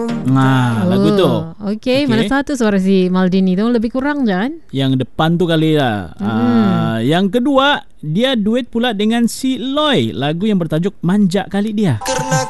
Lagu tu. Okey, mana satu suara si Maldini tu? Lebih kurang Jan? Yang depan tu kali lah. Yang kedua, dia duet pula dengan si Loy. Lagu yang bertajuk Manja Kali Dia.